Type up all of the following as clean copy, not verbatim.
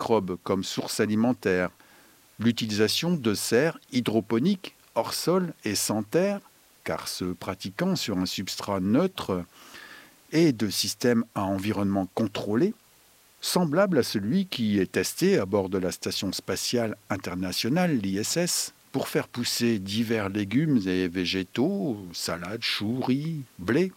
microbes comme source alimentaire, l'utilisation de serres hydroponiques hors sol et sans terre, car se pratiquant sur un substrat neutre, et de systèmes à environnement contrôlé, semblable à celui qui est testé à bord de la Station spatiale internationale, l'ISS, pour faire pousser divers légumes et végétaux, salades, choux, riz, blé.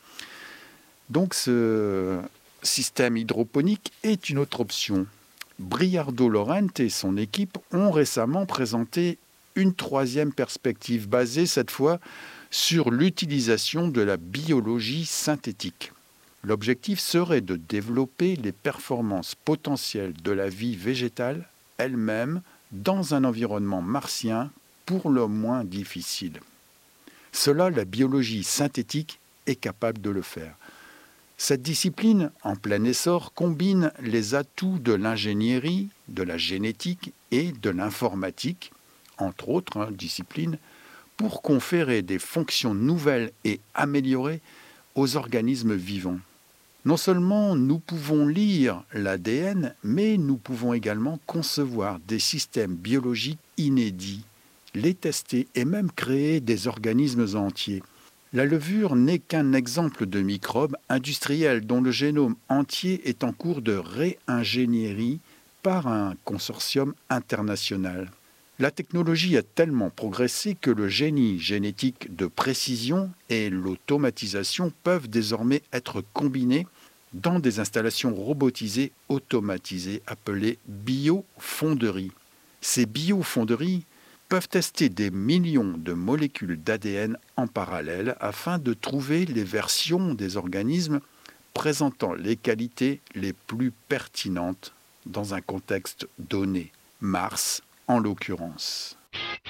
Donc ce système hydroponique est une autre option. Briardo Laurent et son équipe ont récemment présenté une troisième perspective basée cette fois sur l'utilisation de la biologie synthétique. L'objectif serait de développer les performances potentielles de la vie végétale elle-même dans un environnement martien pour le moins difficile. Cela, la biologie synthétique est capable de le faire. Cette discipline, en plein essor, combine les atouts de l'ingénierie, de la génétique et de l'informatique, entre autres disciplines, pour conférer des fonctions nouvelles et améliorées aux organismes vivants. Non seulement nous pouvons lire l'ADN, mais nous pouvons également concevoir des systèmes biologiques inédits, les tester et même créer des organismes entiers. La levure n'est qu'un exemple de microbe industriel dont le génome entier est en cours de réingénierie par un consortium international. La technologie a tellement progressé que le génie génétique de précision et l'automatisation peuvent désormais être combinés dans des installations robotisées automatisées appelées biofonderies. Ces biofonderies peuvent tester des millions de molécules d'ADN en parallèle afin de trouver les versions des organismes présentant les qualités les plus pertinentes dans un contexte donné, Mars en l'occurrence.